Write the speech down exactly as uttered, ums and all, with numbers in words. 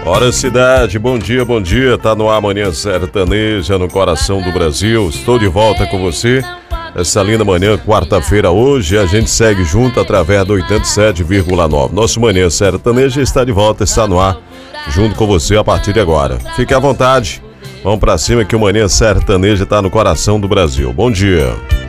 Hora Cidade, bom dia, bom dia, tá no ar Manhã Sertaneja, no coração do Brasil. Estou de volta com você essa linda manhã, quarta-feira hoje. A gente segue junto através do oitenta e sete vírgula nove. Nosso Manhã Sertaneja está de volta, está no ar, junto com você a partir de agora. Fique à vontade, vamos pra cima que o Manhã Sertaneja tá no coração do Brasil. Bom dia.